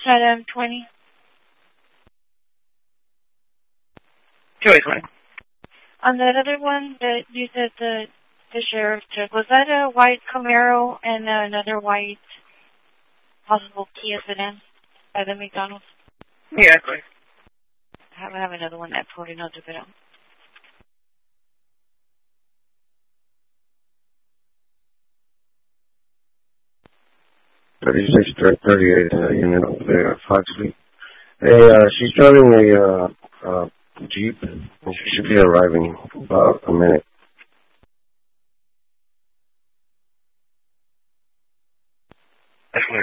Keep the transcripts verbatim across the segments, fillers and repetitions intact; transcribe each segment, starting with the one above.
Adam twenty. two eight twenty. On that other one that you said the the sheriff took, was that a white Camaro and uh, another white possible Kia sedan by the McDonald's? Yeah, that's right. I have, I have another one at forty, I'll do it out. thirty-six thirty-eight uh, unit over there, Foxley. Hey, uh, she's driving a uh, uh, Jeep, and she should be arriving in about a minute. That's clear.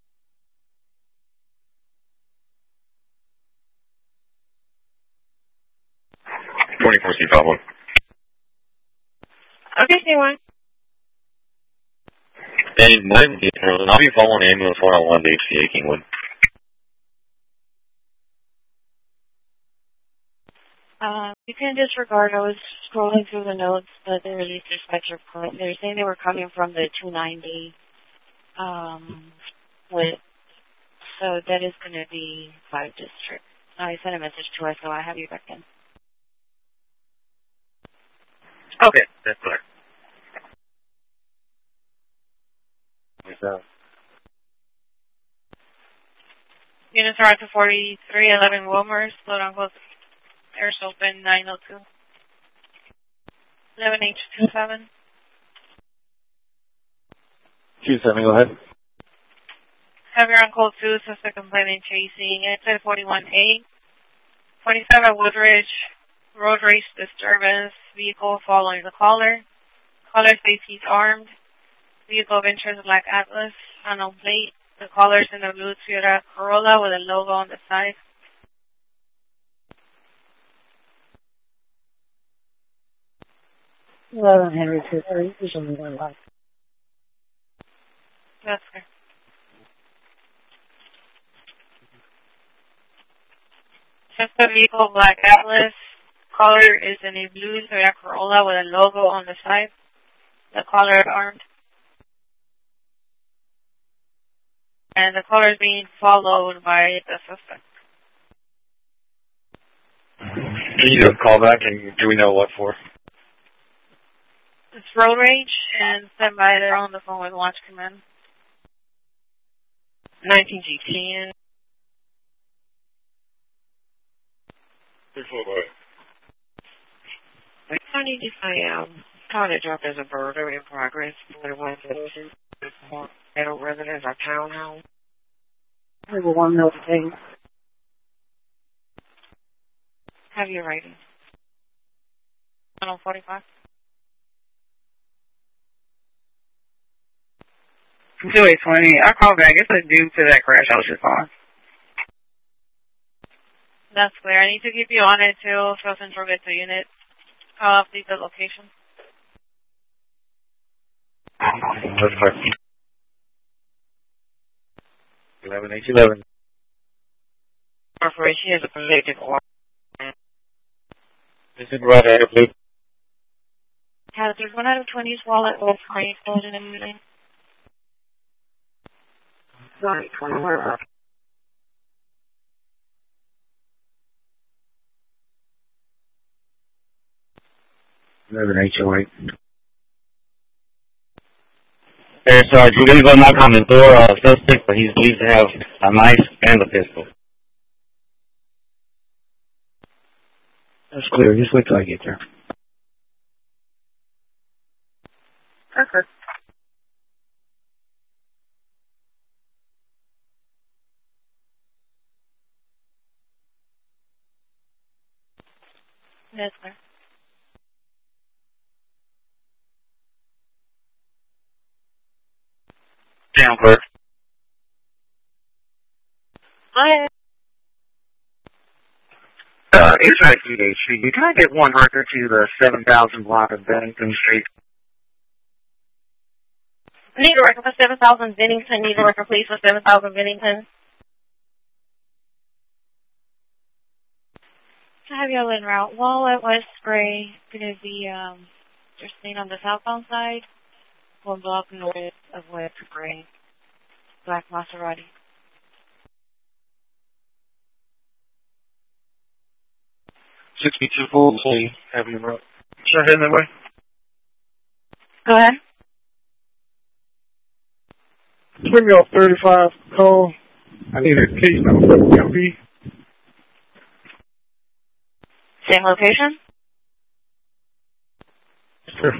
twenty-four C five one. Okay, stay on. Hey, my name is Ethan. I'll be following ambulance one oh one to H C A Kingwood. Uh, you can disregard. I was scrolling through the notes, but they released dispatcher report. They're saying they were coming from the two ninety um, split. So that is going to be five district. I sent a message to her, so I have you back in. Okay, that's clear. What's that? Units are out to forty-three eleven Wilmer, split on close. Air's open nine oh two. eleven H two seven. two seven, go ahead. Have your on call two, suspect complaining chasing. Exit forty-one A. forty-seven Woodridge. Road race disturbance. Vehicle following the caller. Caller says he's armed. Vehicle of interest Black Atlas. Unknown plate. The caller's in a blue Toyota Corolla with a logo on the side. eleven Henry two thirty. There's only one life. That's good. Just the vehicle, Black Atlas. Caller is in a blue Toyota Corolla with a logo on the side. The caller is armed. And the caller is being followed by the suspect. Can you do a call back, and do we know what for? It's road rage, and stand by. They're on the phone with Watch Command. nineteen G ten. I need to say, um, cottage up as a burger in progress. forty-one citizens, adult residents, or townhouse. Number one milk thing. Have you rating? one forty-five. two eight twenty. I'll call back. It's a due to that crash I was just on. That's clear. I need to keep you on it till South Central gets a unit. I'll update the location. That's clear. eleven H eleven. Corporation is a predictive order. This is right out of blue. Hazard one out of twenty's wallet was free closing immediately. Right, twenty-one. eleven H oh eight. Hey, Sarge, we're going to go knock on the door of uh, suspect, but he's believed to have a knife and a pistol. That's clear. Just wait till I get there. Okay. That's clear. Down clear. Hi. Uh, it's I C H C. Can I get one record to the seven thousand block of Bennington Street? Need a record for seven thousand Bennington. Need a record, please, for seven thousand Bennington. I have y'all en route. Wall at West Gray. Going to be um, just seen on the southbound side. One block north of West Gray. Black Maserati. sixty-two full, so you have him up. Start heading that way. Go ahead. Swing me off thirty-five, call. I need a case number for M P. Same location? Sure.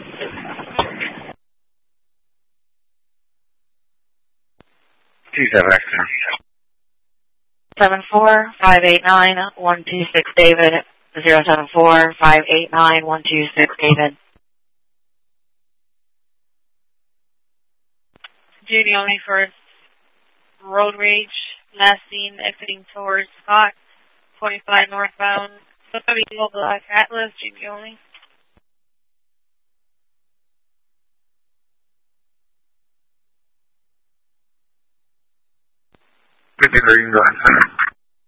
Two seven extra. Seven four five eight nine one two six David. Zero seven four five eight nine one two six David. Judy only for road rage. Last seen exiting towards Scott. forty-five northbound. So that'll be Eagle Black Atlas. Judy only. Fifty-three, you can go ahead.